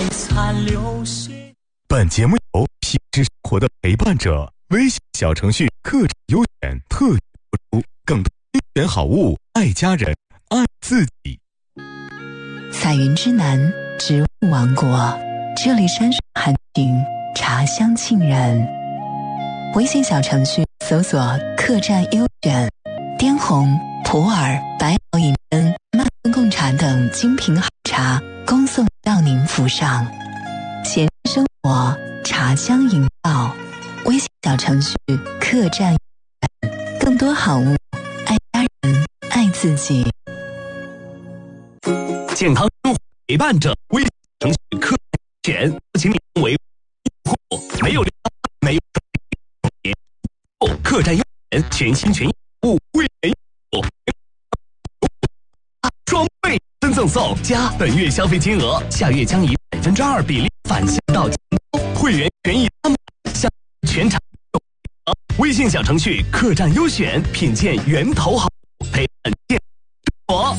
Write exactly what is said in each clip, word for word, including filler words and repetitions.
残流血。 本节目由品质生活的陪伴者微信小程序客栈优选特约播出，更多优选好物，爱家人，爱自己。 彩云之南，植物王国，这里山水含情，茶香沁人。微信小程序搜索客栈优选，滇红、普洱、白毫银针、曼顿贡茶等精品好茶恭送到您府上，闲生活，茶香引导。微信小程序客栈优选，更多好物，爱家人，爱自己。 健康生活陪伴者，微信程序客栈优选，请你为用户没有没有客栈优选全心全意物会员双倍赠赠送，加本月消费金额，下月将以百分之二比例返现到钱包，会员权益担保，向全场微信小程序客栈优选，品鉴源头好，陪伴健生活。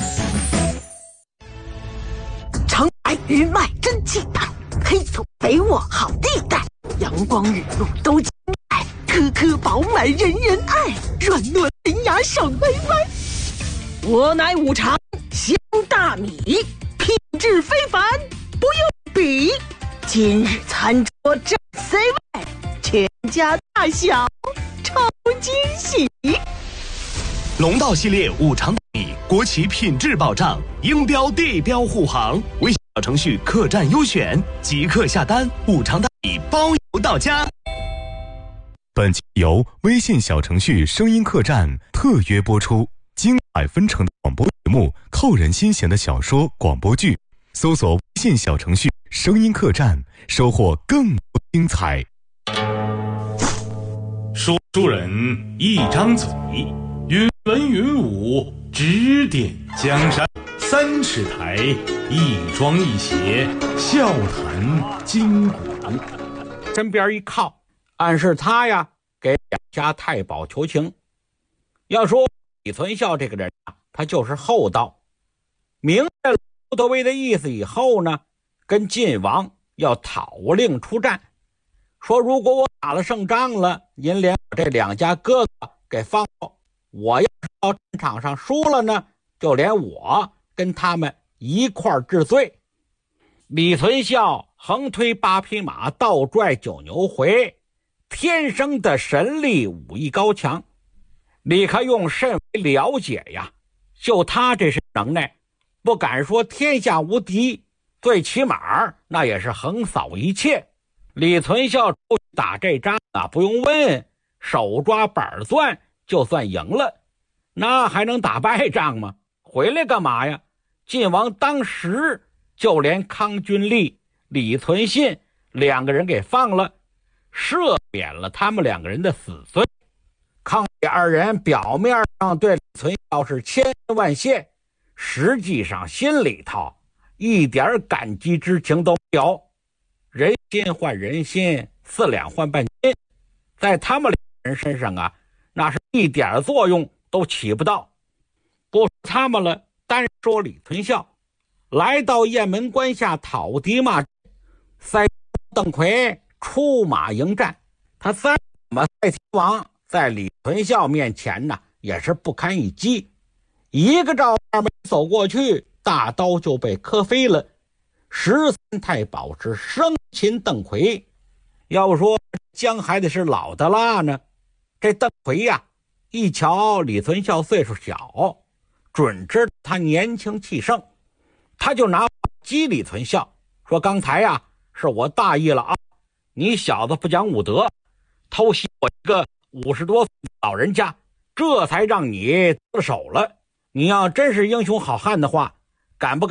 长白日脉真气派，黑松肥沃好地带，阳光雨露都精彩，颗颗饱满人人爱，软糯嫩芽爽歪歪。我乃五常香大米，品质非凡，不用比。今日餐桌占 C 位，全家大小超惊喜。 龙道系列五常米，国企品质保障，英标地标护航。微信小程序客栈优选，即刻下单，五常大米包邮到家。 本期由微信小程序声音客栈特约播出，精彩纷呈的广播节目，扣人心弦的小说广播剧，搜索微信小程序声音客栈，收获更多精彩。 说书人一张嘴，云文云武，指点江山。三尺台，一庄一谐，笑谈今古。 身边一靠，暗示他呀给两家太保求情。要说李存孝这个人啊，他就是厚道，明白了刘德威的意思以后呢，跟晋王要讨令出战，说如果我打了胜仗了，您连我这两家哥哥给放了，我要是到战场上输了呢，就连我跟他们一块儿治罪。李存孝横推八匹马，倒拽九牛回，天生的神力，武艺高强。李克用甚为了解呀，就他这身能耐，不敢说天下无敌，最起码那也是横扫一切。李存孝出去打这仗啊，不用问，手抓板钻就算赢了，那还能打败仗吗？回来干嘛呀？晋王当时就连康君立、李存信两个人给放了，赦免了他们两个人的死罪。康李二人表面上对李存孝是千恩万谢，实际上心里头一点感激之情都没有。人心换人心，四两换半斤，在他们两人身上啊，那是一点作用都起不到。不说他们了，单说李存孝，来到雁门关下讨敌骂，赛邓奎出马迎战，他三马赛天王在李存孝面前呢，也是不堪一击，一个照面没走过去，大刀就被磕飞了。十三太保是生擒邓奎，要说姜还得是老的辣呢。这邓奎呀，一瞧李存孝岁数小，准知道他年轻气盛，他就拿话激李存孝，说刚才呀是我大意了啊，你小子不讲武德，偷袭我一个五十多岁的老人家，这才让你得手了。你要真是英雄好汉的话，敢不敢